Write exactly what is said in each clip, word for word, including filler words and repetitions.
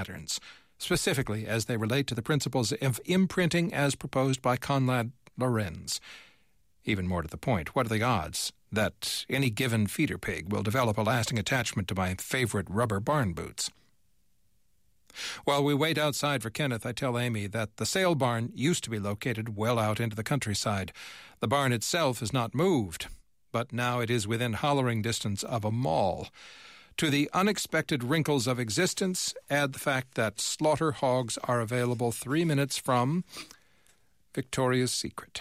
patterns, specifically as they relate to the principles of imprinting as proposed by Konrad Lorenz. Even more to the point, what are the odds that any given feeder pig will develop a lasting attachment to my favorite rubber barn boots? While we wait outside for Kenneth, I tell Amy that the sale barn used to be located well out into the countryside. The barn itself is not moved, but now it is within hollering distance of a mall. To the unexpected wrinkles of existence, add the fact that slaughter hogs are available three minutes from Victoria's Secret.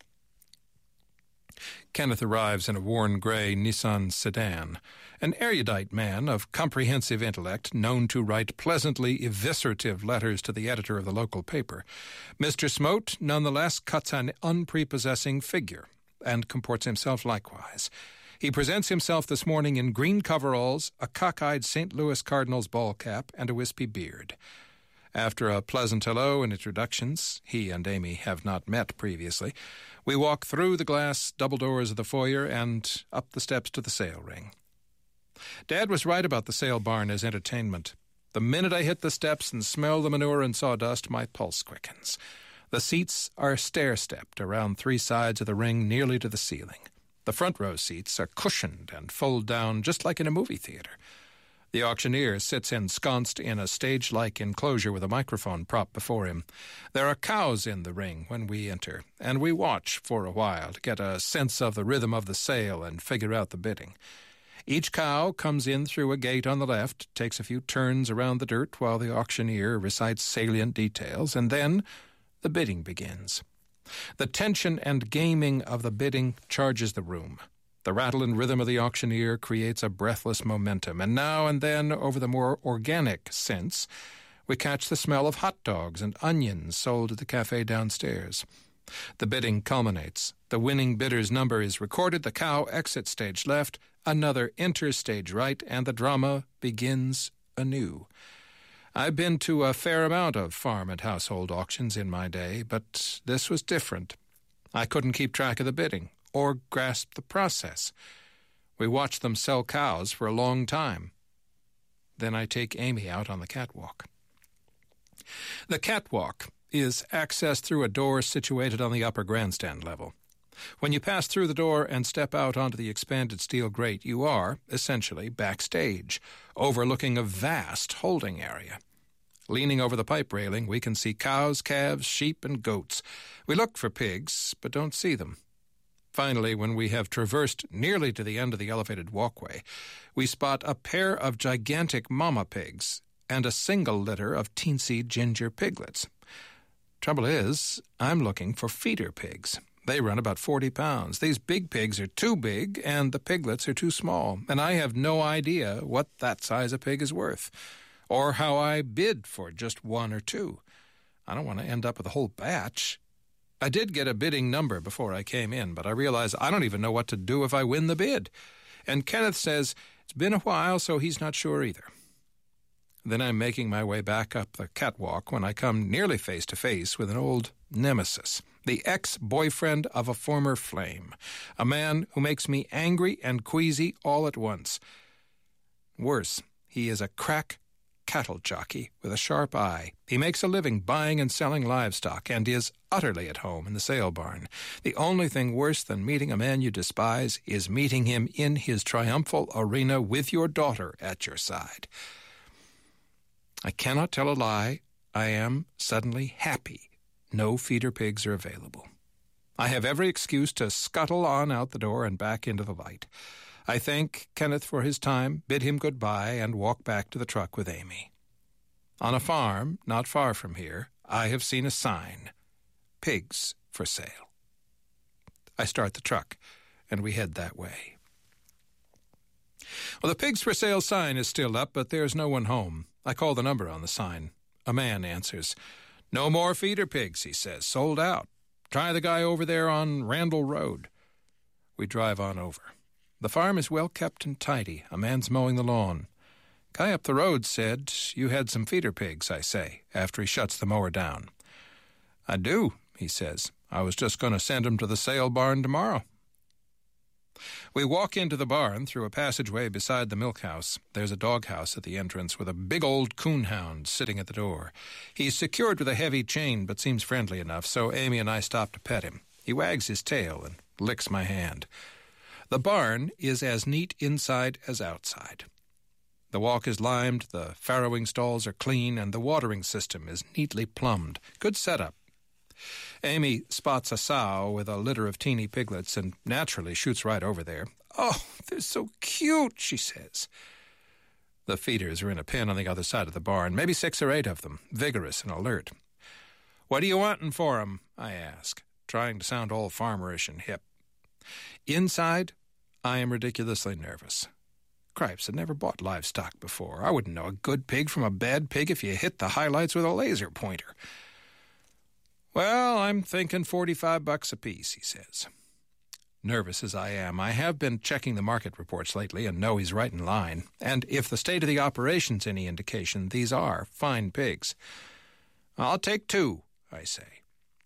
Kenneth arrives in a worn gray Nissan sedan. An erudite man of comprehensive intellect, known to write pleasantly eviscerative letters to the editor of the local paper, Mister Smote nonetheless cuts an unprepossessing figure and comports himself likewise. He presents himself this morning in green coveralls, a cockeyed Saint Louis Cardinals ball cap, and a wispy beard. After a pleasant hello and introductions, he and Amy have not met previously, we walk through the glass double doors of the foyer and up the steps to the sale ring. Dad was right about the sale barn as entertainment. The minute I hit the steps and smell the manure and sawdust, my pulse quickens. The seats are stair-stepped around three sides of the ring nearly to the ceiling. The front row seats are cushioned and fold down just like in a movie theater. The auctioneer sits ensconced in a stage-like enclosure with a microphone propped before him. There are cows in the ring when we enter, and we watch for a while to get a sense of the rhythm of the sale and figure out the bidding. Each cow comes in through a gate on the left, takes a few turns around the dirt while the auctioneer recites salient details, and then the bidding begins. The tension and gaming of the bidding charges the room. The rattle and rhythm of the auctioneer creates a breathless momentum, and now and then, over the more organic scents, we catch the smell of hot dogs and onions sold at the cafe downstairs. The bidding culminates. The winning bidder's number is recorded, the cow exits stage left, another enters stage right, and the drama begins anew. I've been to a fair amount of farm and household auctions in my day, but this was different. I couldn't keep track of the bidding or grasp the process. We watched them sell cows for a long time. Then I take Amy out on the catwalk. The catwalk is accessed through a door situated on the upper grandstand level. When you pass through the door and step out onto the expanded steel grate, you are, essentially, backstage, overlooking a vast holding area. Leaning over the pipe railing, we can see cows, calves, sheep, and goats. We look for pigs, but don't see them. Finally, when we have traversed nearly to the end of the elevated walkway, we spot a pair of gigantic mama pigs and a single litter of teensy ginger piglets. Trouble is, I'm looking for feeder pigs. They run about forty pounds. These big pigs are too big, and the piglets are too small, and I have no idea what that size of pig is worth, or how I bid for just one or two. I don't want to end up with a whole batch. I did get a bidding number before I came in, but I realize I don't even know what to do if I win the bid. And Kenneth says it's been a while, so he's not sure either. Then I'm making my way back up the catwalk when I come nearly face to face with an old nemesis, the ex-boyfriend of a former flame, a man who makes me angry and queasy all at once. Worse, he is a crack cattle jockey with a sharp eye. He makes a living buying and selling livestock and is utterly at home in the sale barn. The only thing worse than meeting a man you despise is meeting him in his triumphal arena with your daughter at your side. I cannot tell a lie. I am suddenly happy no feeder pigs are available. I have every excuse to scuttle on out the door and back into the light. I thank Kenneth for his time, bid him goodbye, and walk back to the truck with Amy. On a farm not far from here, I have seen a sign, pigs for sale. I start the truck, and we head that way. Well, the pigs for sale sign is still up, but there's no one home. I call the number on the sign. A man answers. No more feeder pigs, he says. Sold out. Try the guy over there on Randall Road. We drive on over. The farm is well kept and tidy. A man's mowing the lawn. Guy up the road said you had some feeder pigs, I say, after he shuts the mower down. I do, he says. I was just going to send 'em to the sale barn tomorrow. We walk into the barn through a passageway beside the milk house. There's a doghouse at the entrance with a big old coonhound sitting at the door. He's secured with a heavy chain but seems friendly enough, so Amy and I stop to pet him. He wags his tail and licks my hand. The barn is as neat inside as outside. The walk is limed, the farrowing stalls are clean, and the watering system is neatly plumbed. Good setup. Amy spots a sow with a litter of teeny piglets and naturally shoots right over there. "Oh, they're so cute," she says. The feeders are in a pen on the other side of the barn, maybe six or eight of them, vigorous and alert. "What are you wanting for 'em?" I ask, trying to sound all farmerish and hip. Inside, I am ridiculously nervous. Cripes, I'd never bought livestock before. I wouldn't know a good pig from a bad pig if you hit the highlights with a laser pointer. "Well, I'm thinking forty-five bucks apiece," he says. Nervous as I am, I have been checking the market reports lately and know he's right in line. And if the state of the operation's any indication, these are fine pigs. "I'll take two," I say.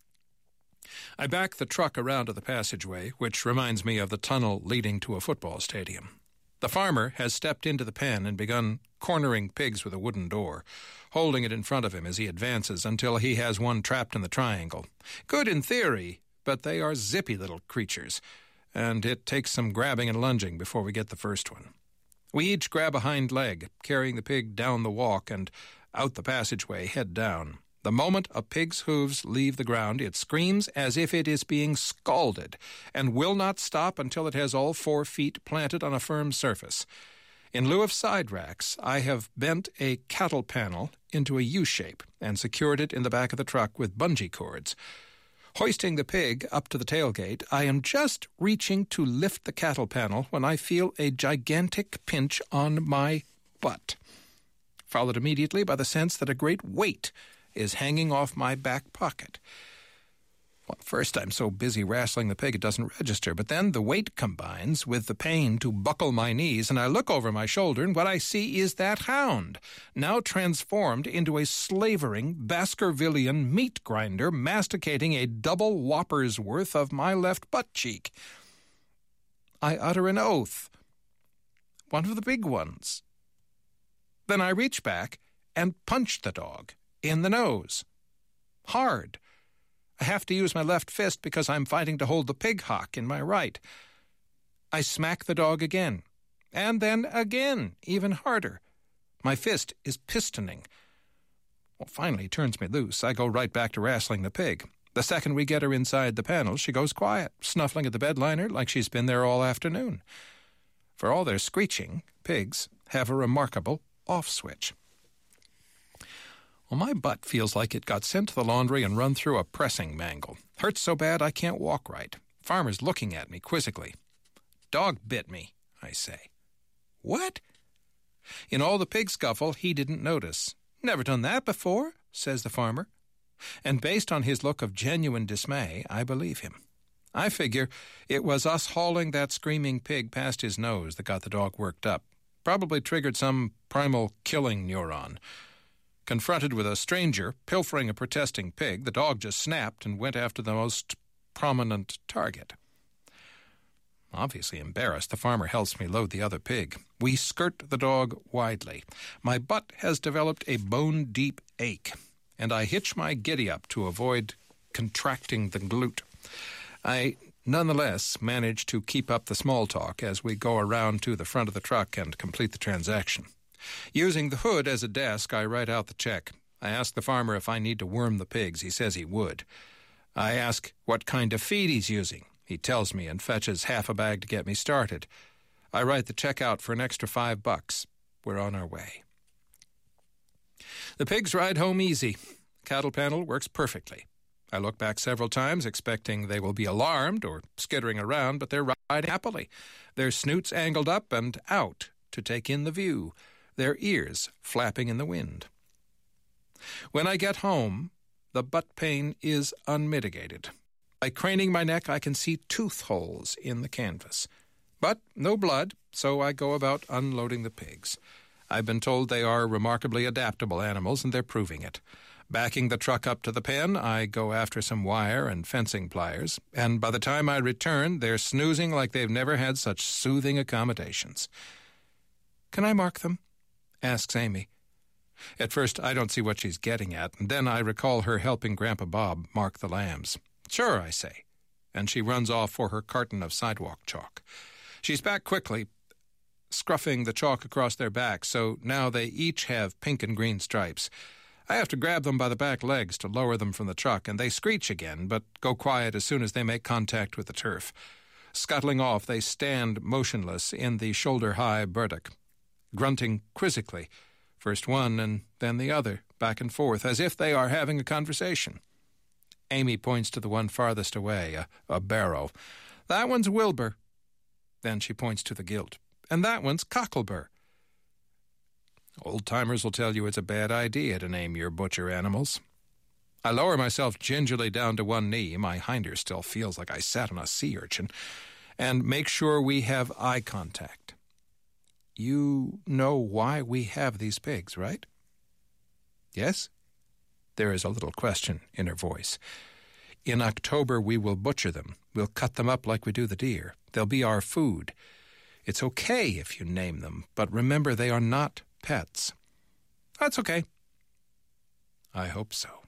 I back the truck around to the passageway, which reminds me of the tunnel leading to a football stadium. The farmer has stepped into the pen and begun cornering pigs with a wooden door, holding it in front of him as he advances until he has one trapped in the triangle. Good in theory, but they are zippy little creatures, and it takes some grabbing and lunging before we get the first one. We each grab a hind leg, carrying the pig down the walk and out the passageway, head down. The moment a pig's hooves leave the ground, it screams as if it is being scalded and will not stop until it has all four feet planted on a firm surface. In lieu of side racks, I have bent a cattle panel into a U-shape and secured it in the back of the truck with bungee cords. Hoisting the pig up to the tailgate, I am just reaching to lift the cattle panel when I feel a gigantic pinch on my butt, followed immediately by the sense that a great weight is hanging off my back pocket. Well, at first I'm so busy wrestling the pig it doesn't register, but then the weight combines with the pain to buckle my knees, and I look over my shoulder, and what I see is that hound, now transformed into a slavering Baskervillian meat grinder, masticating a double whopper's worth of my left butt cheek. I utter an oath. One of the big ones. Then I reach back and punch the dog in the nose. Hard. I have to use my left fist because I'm fighting to hold the pig hock in my right. I smack the dog again, and then again, even harder. My fist is pistoning. Well, finally, he turns me loose. I go right back to wrestling the pig. The second we get her inside the panel, she goes quiet, snuffling at the bed liner like she's been there all afternoon. For all their screeching, pigs have a remarkable off switch. Well, my butt feels like it got sent to the laundry and run through a pressing mangle. Hurts so bad I can't walk right. Farmer's looking at me quizzically. "Dog bit me," I say. "What?" In all the pig scuffle, he didn't notice. "Never done that before," says the farmer. And based on his look of genuine dismay, I believe him. I figure it was us hauling that screaming pig past his nose that got the dog worked up. Probably triggered some primal killing neuron. Confronted with a stranger pilfering a protesting pig, the dog just snapped and went after the most prominent target. Obviously embarrassed, the farmer helps me load the other pig. We skirt the dog widely. My butt has developed a bone-deep ache, and I hitch my giddy-up to avoid contracting the glute. I nonetheless manage to keep up the small talk as we go around to the front of the truck and complete the transaction. Using the hood as a desk, I write out the check. I ask the farmer if I need to worm the pigs. He says he would. I ask what kind of feed he's using. He tells me and fetches half a bag to get me started. I write the check out for an extra five bucks. We're on our way. The pigs ride home easy. Cattle panel works perfectly. I look back several times, expecting they will be alarmed or skittering around, but they're riding happily, their snoots angled up and out to take in the view, their ears flapping in the wind. When I get home, the butt pain is unmitigated. By craning my neck, I can see tooth holes in the canvas. But no blood, so I go about unloading the pigs. I've been told they are remarkably adaptable animals, and they're proving it. Backing the truck up to the pen, I go after some wire and fencing pliers, and by the time I return, they're snoozing like they've never had such soothing accommodations. "Can I mark them?" asks Amy. At first, I don't see what she's getting at, and then I recall her helping Grandpa Bob mark the lambs. "Sure," I say, and she runs off for her carton of sidewalk chalk. She's back quickly, scruffing the chalk across their backs, so now they each have pink and green stripes. I have to grab them by the back legs to lower them from the truck, and they screech again, but go quiet as soon as they make contact with the turf. Scuttling off, they stand motionless in the shoulder-high burdock, grunting quizzically, first one and then the other, back and forth, as if they are having a conversation. Amy points to the one farthest away, a, a barrow. "That one's Wilbur." Then she points to the gilt. "And that one's Cocklebur." Old-timers will tell you it's a bad idea to name your butcher animals. I lower myself gingerly down to one knee, my hinder still feels like I sat on a sea urchin, and make sure we have eye contact. "You know why we have these pigs, right?" "Yes?" There is a little question in her voice. "In October we will butcher them. We'll cut them up like we do the deer. They'll be our food. It's okay if you name them, but remember they are not pets." "That's okay." I hope so.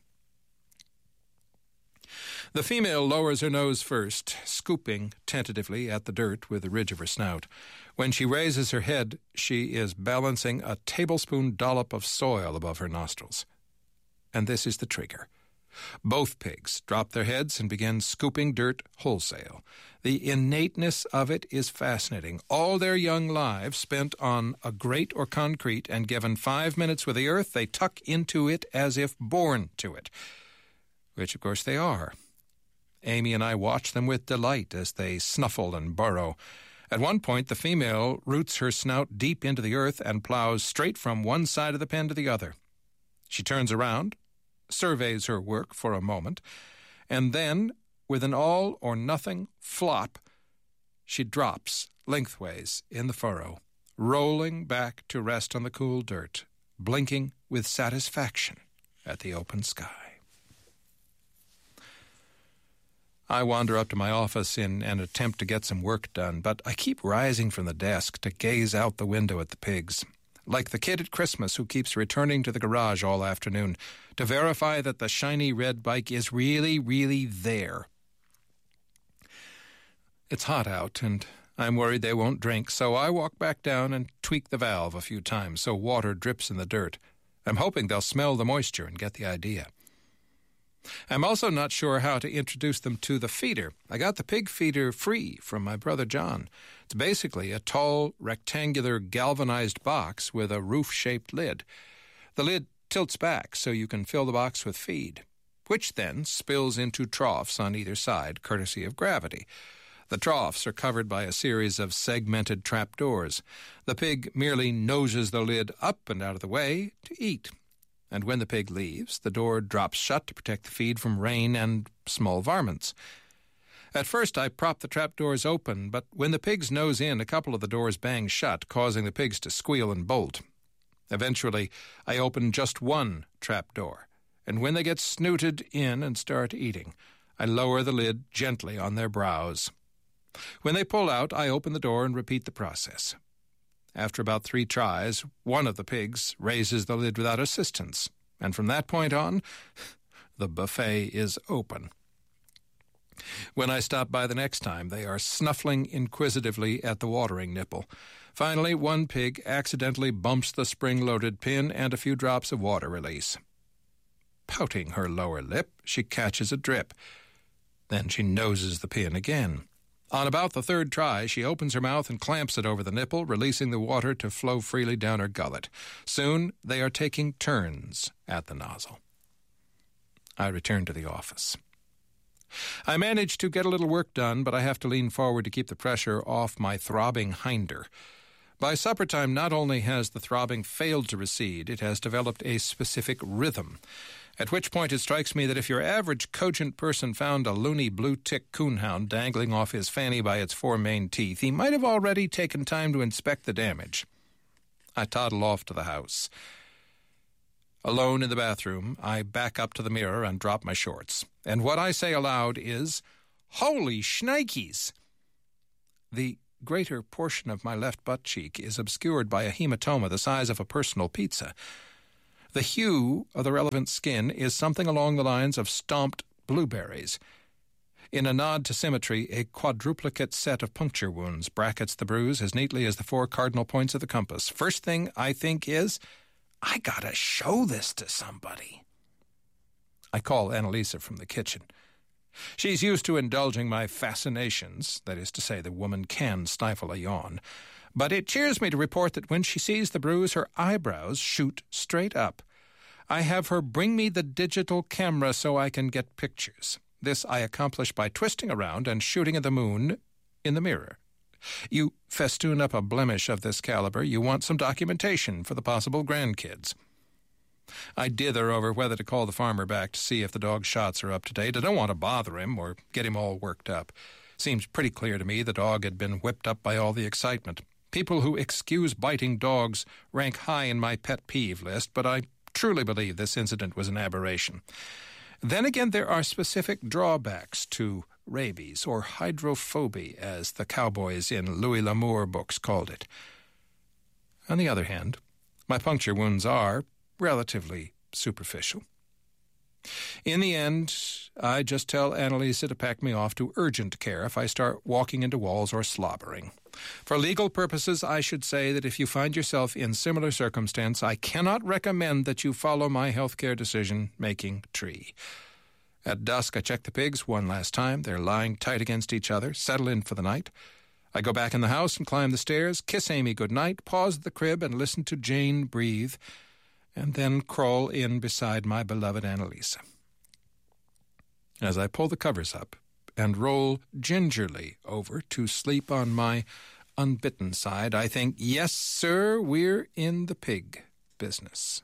The female lowers her nose first, scooping tentatively at the dirt with the ridge of her snout. When she raises her head, she is balancing a tablespoon dollop of soil above her nostrils. And this is the trigger. Both pigs drop their heads and begin scooping dirt wholesale. The innateness of it is fascinating. All their young lives spent on a grate or concrete, and given five minutes with the earth, they tuck into it as if born to it. Which, of course, they are. Amy and I watch them with delight as they snuffle and burrow. At one point, the female roots her snout deep into the earth and plows straight from one side of the pen to the other. She turns around, surveys her work for a moment, and then, with an all-or-nothing flop, she drops lengthways in the furrow, rolling back to rest on the cool dirt, blinking with satisfaction at the open sky. I wander up to my office in an attempt to get some work done, but I keep rising from the desk to gaze out the window at the pigs, like the kid at Christmas who keeps returning to the garage all afternoon to verify that the shiny red bike is really, really there. It's hot out, and I'm worried they won't drink, so I walk back down and tweak the valve a few times so water drips in the dirt. I'm hoping they'll smell the moisture and get the idea. I'm also not sure how to introduce them to the feeder. I got the pig feeder free from my brother John. It's basically a tall, rectangular, galvanized box with a roof-shaped lid. The lid tilts back so you can fill the box with feed, which then spills into troughs on either side, courtesy of gravity. The troughs are covered by a series of segmented trapdoors. The pig merely noses the lid up and out of the way to eat. And when the pig leaves, the door drops shut to protect the feed from rain and small varmints. At first I prop the trapdoors open, but when the pigs nose in, a couple of the doors bang shut, causing the pigs to squeal and bolt. Eventually, I open just one trapdoor, and when they get snooted in and start eating, I lower the lid gently on their brows. When they pull out, I open the door and repeat the process. After about three tries, one of the pigs raises the lid without assistance, and from that point on, the buffet is open. When I stop by the next time, they are snuffling inquisitively at the watering nipple. Finally, one pig accidentally bumps the spring-loaded pin, and a few drops of water release. Pouting her lower lip, she catches a drip. Then she noses the pin again. On about the third try, she opens her mouth and clamps it over the nipple, releasing the water to flow freely down her gullet. Soon, they are taking turns at the nozzle. I return to the office. I manage to get a little work done, but I have to lean forward to keep the pressure off my throbbing hinder. By supper time, not only has the throbbing failed to recede, it has developed a specific rhythm, at which point it strikes me that if your average cogent person found a loony blue-tick coonhound dangling off his fanny by its four main teeth, he might have already taken time to inspect the damage. I toddle off to the house. Alone in the bathroom, I back up to the mirror and drop my shorts. And what I say aloud is, "Holy shnikes!" The greater portion of my left butt cheek is obscured by a hematoma the size of a personal pizza. The hue of the relevant skin is something along the lines of stomped blueberries. In a nod to symmetry, a quadruplicate set of puncture wounds brackets the bruise as neatly as the four cardinal points of the compass. First thing I think is, I gotta show this to somebody. I call Annalisa from the kitchen. She's used to indulging my fascinations, that is to say, the woman can stifle a yawn. But it cheers me to report that when she sees the bruise, her eyebrows shoot straight up. I have her bring me the digital camera so I can get pictures. This I accomplish by twisting around and shooting at the moon in the mirror. You festoon up a blemish of this caliber, you want some documentation for the possible grandkids. I dither over whether to call the farmer back to see if the dog's shots are up to date. I don't want to bother him or get him all worked up. Seems pretty clear to me the dog had been whipped up by all the excitement. People who excuse biting dogs rank high in my pet peeve list, but I truly believe this incident was an aberration. Then again, there are specific drawbacks to rabies, or hydrophobia, as the cowboys in Louis L'Amour books called it. On the other hand, my puncture wounds are relatively superficial. In the end, I just tell Annalisa to pack me off to urgent care if I start walking into walls or slobbering. For legal purposes, I should say that if you find yourself in similar circumstance, I cannot recommend that you follow my healthcare decision-making tree. At dusk, I check the pigs one last time. They're lying tight against each other, settle in for the night. I go back in the house and climb the stairs, kiss Amy goodnight, pause at the crib and listen to Jane breathe, and then crawl in beside my beloved Annalisa. As I pull the covers up and roll gingerly over to sleep on my unbitten side, I think, yes, sir, we're in the pig business.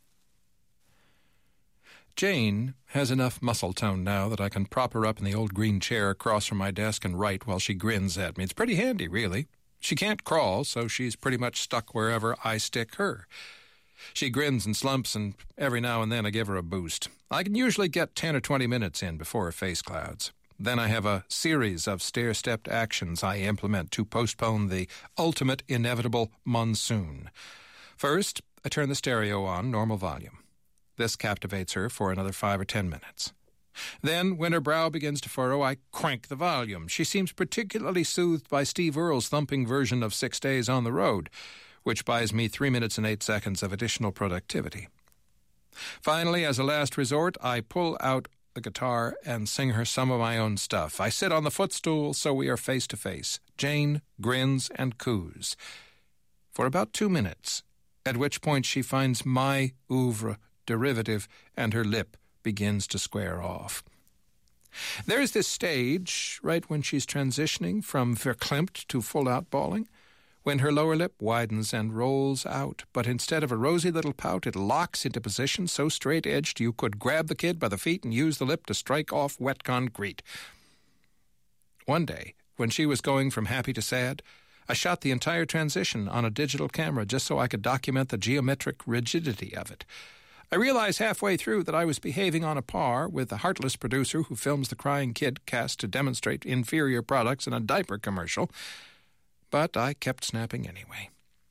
Jane has enough muscle tone now that I can prop her up in the old green chair across from my desk and write while she grins at me. It's pretty handy, really. She can't crawl, so she's pretty much stuck wherever I stick her. She grins and slumps, and every now and then I give her a boost. I can usually get ten or twenty minutes in before her face clouds. Then I have a series of stair-stepped actions I implement to postpone the ultimate inevitable monsoon. First, I turn the stereo on, normal volume. This captivates her for another five or ten minutes. Then, when her brow begins to furrow, I crank the volume. She seems particularly soothed by Steve Earle's thumping version of Six Days on the Road, which buys me three minutes and eight seconds of additional productivity. Finally, as a last resort, I pull out the guitar and sing her some of my own stuff. I sit on the footstool so we are face to face. Jane grins and coos for about two minutes, at which point she finds my oeuvre derivative and her lip begins to square off. There's this stage, right when she's transitioning from verklempt to full-out bawling, when her lower lip widens and rolls out, but instead of a rosy little pout, it locks into position so straight-edged you could grab the kid by the feet and use the lip to strike off wet concrete. One day, when she was going from happy to sad, I shot the entire transition on a digital camera just so I could document the geometric rigidity of it. I realized halfway through that I was behaving on a par with the heartless producer who films the crying kid cast to demonstrate inferior products in a diaper commercial, but I kept snapping anyway.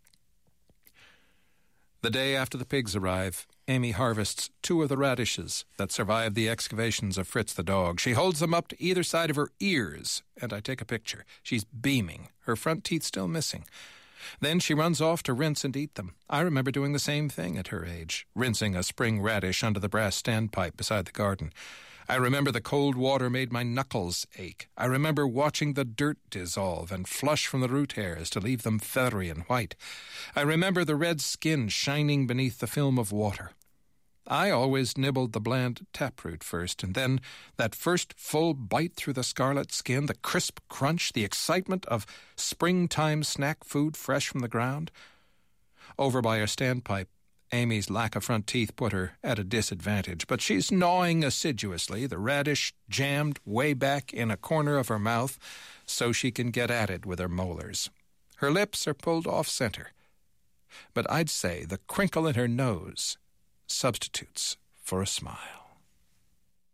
The day after the pigs arrive, Amy harvests two of the radishes that survived the excavations of Fritz the dog. She holds them up to either side of her ears, and I take a picture. She's beaming, her front teeth still missing. Then she runs off to rinse and eat them. I remember doing the same thing at her age, rinsing a spring radish under the brass standpipe beside the garden. I remember the cold water made my knuckles ache. I remember watching the dirt dissolve and flush from the root hairs to leave them feathery and white. I remember the red skin shining beneath the film of water. I always nibbled the bland taproot first, and then that first full bite through the scarlet skin, the crisp crunch, the excitement of springtime snack food fresh from the ground. Over by her standpipe, Amy's lack of front teeth put her at a disadvantage, but she's gnawing assiduously, the radish jammed way back in a corner of her mouth so she can get at it with her molars. Her lips are pulled off center. but I'd say the crinkle in her nose substitutes for a smile.